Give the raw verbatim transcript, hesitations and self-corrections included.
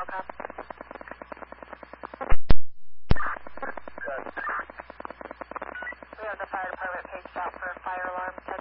Telecom. We have the fire department paged out for a fire alarm. ten